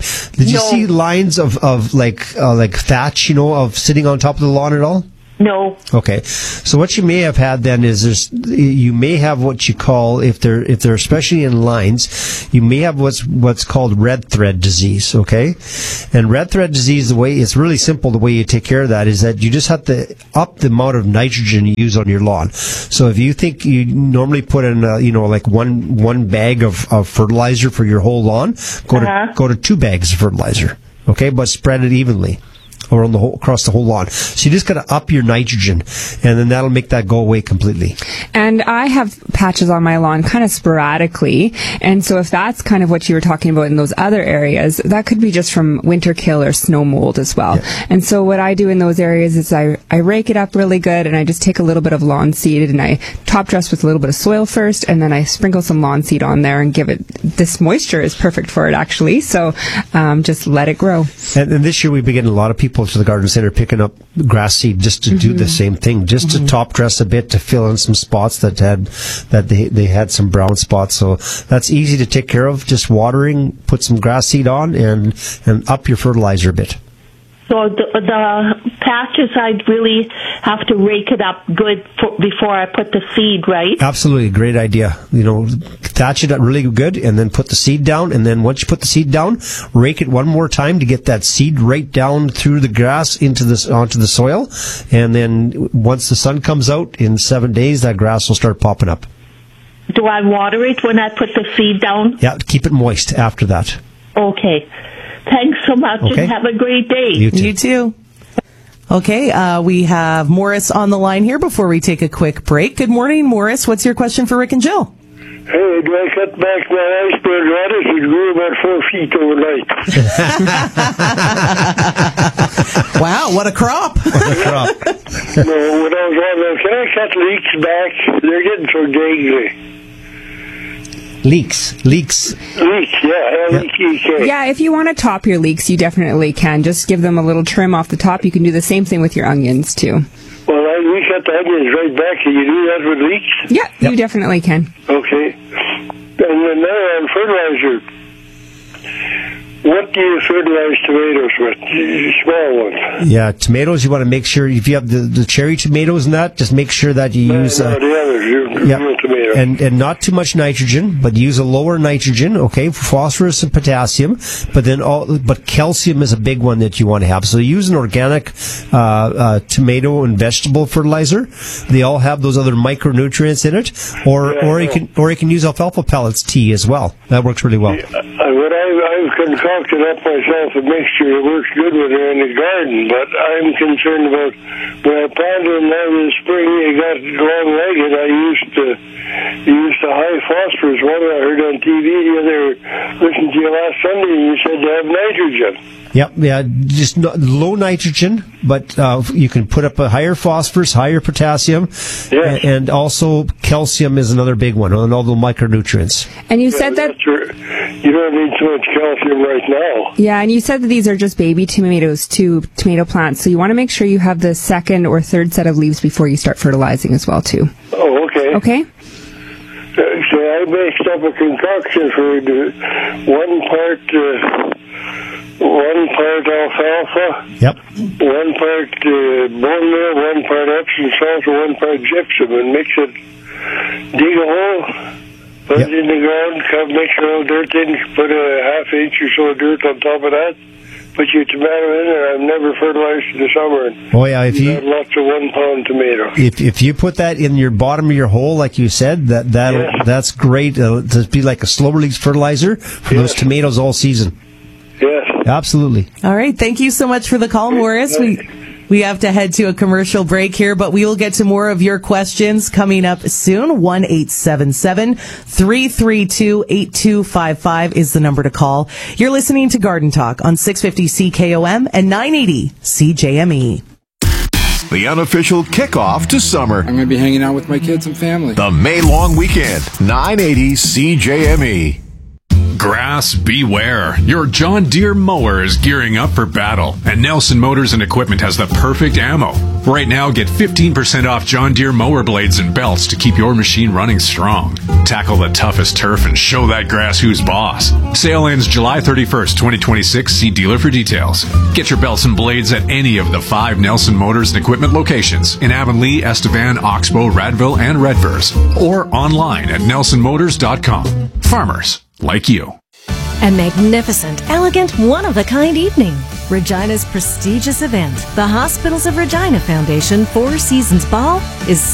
see lines of like thatch, of sitting on top of the lawn at all? No. Okay, so what you may have had then is you may have what you call, if they're especially in lines, you may have what's called red thread disease. Okay, and red thread disease, the way it's really simple. The way you take care of that is that you just have to up the amount of nitrogen you use on your lawn. So if you think you normally put in like one bag of fertilizer for your whole lawn, go to 2 bags of fertilizer. Okay, but spread it evenly across the whole lawn. So you just got to up your nitrogen, and then that'll make that go away completely. And I have patches on my lawn kind of sporadically, and so if that's kind of what you were talking about in those other areas, that could be just from winter kill or snow mold as well. Yeah. And so what I do in those areas is I rake it up really good, and I just take a little bit of lawn seed, and I top dress with a little bit of soil first, and then I sprinkle some lawn seed on there and give it, this moisture is perfect for it actually, so just let it grow. And this year we've been getting a lot of people to the garden center picking up grass seed just to do the same thing, just to top dress a bit, to fill in some spots that they had some brown spots. So that's easy to take care of. Just watering, put some grass seed on, and up your fertilizer a bit. So the patches, I'd really have to rake it up good before I put the seed, right? Absolutely, great idea. Thatch it up really good, and then put the seed down. And then once you put the seed down, rake it one more time to get that seed right down through the grass onto the soil. And then once the sun comes out in 7 days, that grass will start popping up. Do I water it when I put the seed down? Yeah, keep it moist after that. Okay. Thanks so much, and have a great day. You too. Okay, we have Morris on the line here before we take a quick break. Good morning, Morris. What's your question for Rick and Jill? Hey, do I cut back my iceberg lettuce? It grew about 4 feet overnight. Wow, what a crop. No, when I was wondering, can I cut leeks back? They're getting so gangly. Leeks, yeah, L-E-K-K. Yeah, if you want to top your leeks, you definitely can. Just give them a little trim off the top. You can do the same thing with your onions, too. Well, we cut the onions right back. Can you do that with leeks? Yeah, you definitely can. Okay. And then now on fertilizer, what do you fertilize tomatoes with? Small ones. Yeah, tomatoes, you want to make sure, if you have the cherry tomatoes and that, just make sure that you use... the others, real tomatoes. And not too much nitrogen, but use a lower nitrogen, okay, phosphorus and potassium, but calcium is a big one that you want to have. So use an organic tomato and vegetable fertilizer. They all have those other micronutrients in it, or you can use alfalfa pellets tea as well. That works really well. What I've concocted up myself a mixture that works good with her in the garden, but I'm concerned about when I planted them there in the spring, it got long-legged. I used the high phosphorus one I heard on TV the other, listened to you last Sunday, and you said to have nitrogen. Yeah, just low nitrogen, but you can put up a higher phosphorus, higher potassium, and also calcium is another big one, and all the micronutrients. And you said that you don't need so much calcium right now. Yeah, and you said that these are just baby tomatoes, tomato plants, so you want to make sure you have the second or third set of leaves before you start fertilizing as well, too. Oh, okay. Okay. So I mixed up a concoction for one part alfalfa, one part bone meal, one part Epsom salt, and one part gypsum, and mix it. Dig a hole, put it in the ground, mix a little dirt in, put a half inch or so of dirt on top of that, put your tomato in there. I've never fertilized in the summer. Oh yeah, if you got lots of 1 pound tomato. If you put that in your bottom of your hole, like you said, that's great to be like a slow release fertilizer for those tomatoes all season. Yes, absolutely. All right, thank you so much for the call, Morris. We have to head to a commercial break here, but we will get to more of your questions coming up soon. 1-877-332-8255 is the number to call. You're listening to Garden Talk on 650 CKOM and 980 CJME. The unofficial kickoff to summer. I'm going to be hanging out with my kids and family. The May long weekend, 980 CJME. Grass, beware. Your John Deere mower is gearing up for battle, and Nelson Motors and Equipment has the perfect ammo. Right now, get 15% off John Deere mower blades and belts to keep your machine running strong. Tackle the toughest turf and show that grass who's boss. Sale ends July 31st, 2026. See dealer for details. Get your belts and blades at any of the 5 Nelson Motors and Equipment locations in Avonlea, Estevan, Oxbow, Radville, and Redvers, or online at nelsonmotors.com. Farmers like you. A magnificent, elegant, one-of-a-kind evening. Regina's prestigious event, the Hospitals of Regina Foundation Four Seasons Ball, is